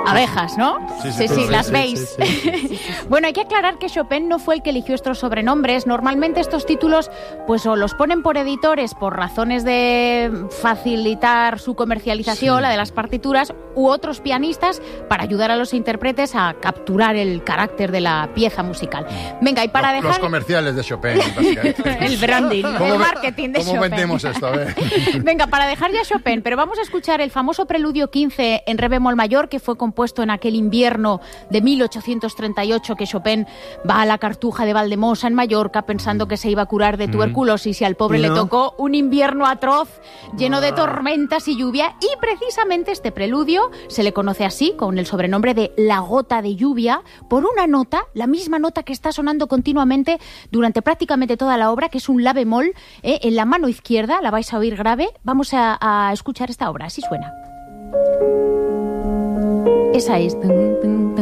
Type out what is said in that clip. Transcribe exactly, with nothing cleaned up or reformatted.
abejas, ¿no? Sí, Sí, sí, sí, sí, las sí, veis. sí, sí. Bueno, hay que aclarar que Chopin no fue el que eligió estos sobrenombres. Normalmente estos títulos pues o los ponen por editores por razones de facilitar su comercialización, Sí. la de las partituras, u otros pianistas para ayudar a los intérpretes a capturar el carácter de la pieza musical. Venga, y para Los, dejar... los comerciales de Chopin, básicamente. el branding, ¿Cómo el ve- marketing de ¿Cómo Chopin. vendemos esto? A ver. Venga, para dejar ya Chopin, pero vamos a escuchar el famoso Preludio quince en re bemol mayor, que fue compuesto en aquel invierno de mil ochocientos treinta y ocho que Chopin va a la Cartuja de Valdemosa en Mallorca pensando que se iba a curar de tuberculosis y al pobre ¿Y le no? tocó un invierno atroz, lleno de tormentas y lluvia, y precisamente este preludio se le conoce así, con el sobrenombre de La Gota de Lluvia, por una nota, la misma nota que está sonando continuamente durante prácticamente toda la obra, que es un la bemol, eh, en la mano izquierda, la vais a oír grave. Vamos a, a escuchar esta obra, así suena. Esa es...